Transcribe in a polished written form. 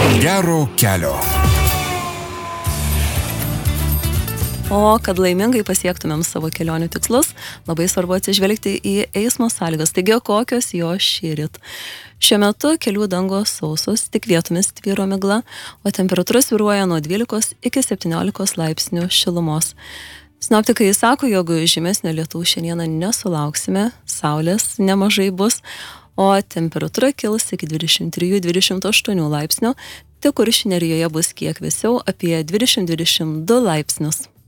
Gero kelio. O kad laimingai pasiektumėm savo kelionių tikslus, labai svarbu atsižvelgti į eismo sąlygas. Taigi, kokios jo šįryt. Šiuo metu kelių dangos sausos, tik vietomis tvyro migla, o temperatūra svyruoja nuo 12 iki 17 laipsnių šilumos. Sinoptikai sako, jog žymesnio lietaus šiandieną nesulauksime, saulės nemažai bus, o temperatūra kils iki 23-28 laipsnių, tik Kuršių Nerijoje bus kiek vėsiau, apie 20-22 laipsnius.